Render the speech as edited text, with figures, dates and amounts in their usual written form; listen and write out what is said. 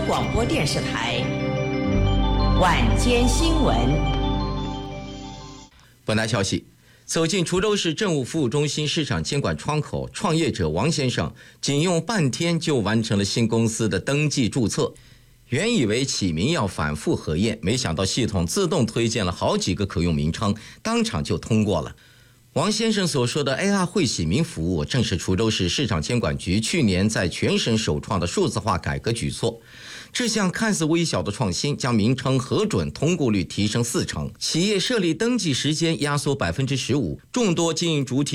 广播电视台晚间新闻。 本台消息，走进滁州市政务服务中心市场监管窗口，创业者王先生仅用半天就完成了新公司的登记注册。原以为起名要反复核验，没想到系统自动推荐了好几个可用名称，当场就通过了。王先生所说的 AR 会起名服务，正是滁州市市场监管局去年在全省首创的数字化改革举措。这项看似微小的创新，将名称核准通过率提升40%，企业设立登记时间压缩15%，众多经营主体